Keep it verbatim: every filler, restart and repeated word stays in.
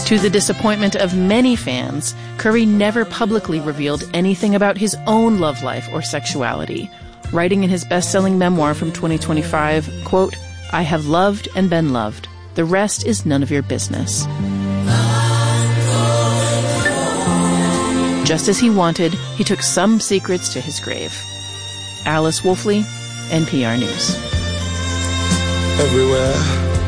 To the disappointment of many fans, Curry never publicly revealed anything about his own love life or sexuality, writing in his best-selling memoir from twenty twenty-five, quote, "I have loved and been loved. The rest is none of your business." Just as he wanted, he took some secrets to his grave. Alice Wolfley, N P R News. Everywhere